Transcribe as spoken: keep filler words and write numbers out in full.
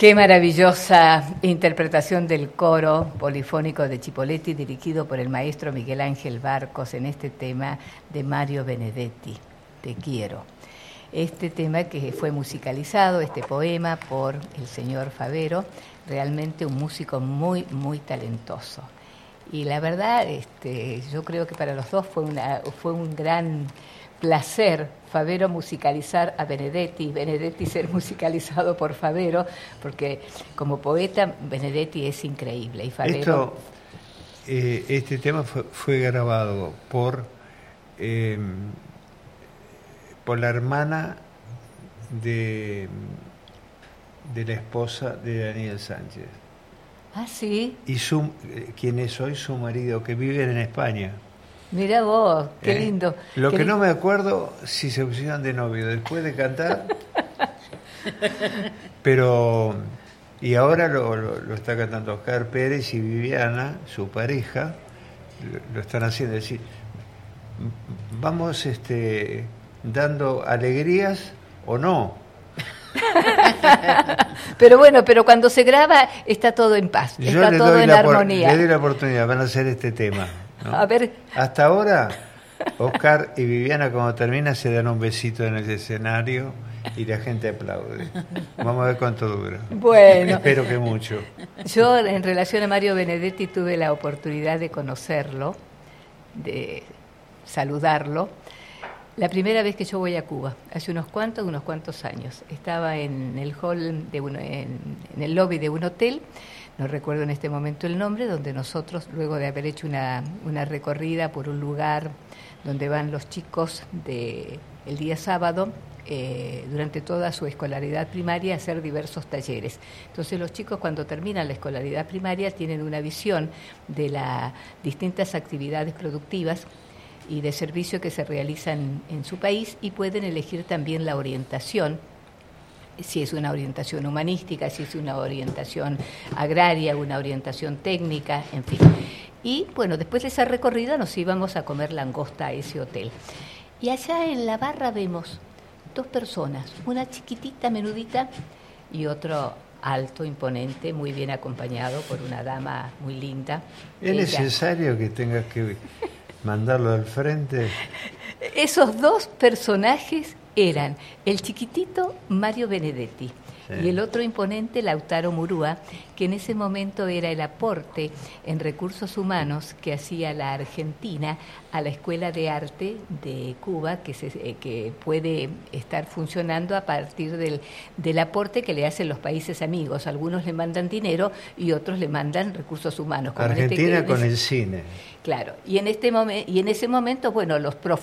Qué maravillosa interpretación del coro polifónico de Chipolletti dirigido por el maestro Miguel Ángel Barcos en este tema de Mario Benedetti, Te quiero. Este tema que fue musicalizado, este poema, por el señor Favero, realmente un músico muy, muy talentoso. Y la verdad, este, yo creo que para los dos fue, una, fue un gran placer Favero musicalizar a Benedetti y Benedetti ser musicalizado por Favero, porque como poeta Benedetti es increíble. Y Favero... Esto, eh, este tema fue, fue grabado por, eh, por la hermana de, de la esposa de Daniel Sánchez. Ah, sí. Y su, eh, quien es hoy su marido, que vive en España. Mira vos, qué ¿Eh? lindo. Lo qué que lindo. no me acuerdo si se pusieron de novio después de cantar, pero y ahora lo, lo, lo está cantando Oscar Pérez y Viviana, su pareja, lo, lo están haciendo. Es decir, vamos este, dando alegrías o no. Pero bueno, pero cuando se graba está todo en paz, Yo está le todo doy en la armonía. Por, le doy la oportunidad, van a hacer este tema, ¿no? A ver. Hasta ahora, Oscar y Viviana, cuando termina, se dan un besito en el escenario y la gente aplaude. Vamos a ver cuánto dura. Bueno. Espero que mucho. Yo, en relación a Mario Benedetti, tuve la oportunidad de conocerlo, de saludarlo, la primera vez que yo voy a Cuba, hace unos cuantos, unos cuantos años. Estaba en el hall, de un, en, en el lobby de un hotel, no recuerdo en este momento el nombre, donde nosotros, luego de haber hecho una, una recorrida por un lugar donde van los chicos de, el día sábado, eh, durante toda su escolaridad primaria, a hacer diversos talleres. Entonces los chicos, cuando terminan la escolaridad primaria, tienen una visión de las distintas actividades productivas y de servicio que se realizan en su país, y pueden elegir también la orientación, si es una orientación humanística, si es una orientación agraria, una orientación técnica, en fin. Y bueno, después de esa recorrida nos íbamos a comer langosta a ese hotel. Y allá en la barra vemos dos personas, una chiquitita, menudita, y otro alto, imponente, muy bien acompañado por una dama muy linda. ¿Es Ella. necesario que tengas que mandarlo al frente? Esos dos personajes eran el chiquitito Mario Benedetti, sí, y el otro imponente Lautaro Murúa, que en ese momento era el aporte en recursos humanos que hacía la Argentina a la Escuela de Arte de Cuba, que, se, eh, que puede estar funcionando a partir del, del aporte que le hacen los países amigos. Algunos le mandan dinero y otros le mandan recursos humanos. Como Argentina en este, con en ese, el cine. Claro, y en, este momen, y en ese momento, bueno, los profesores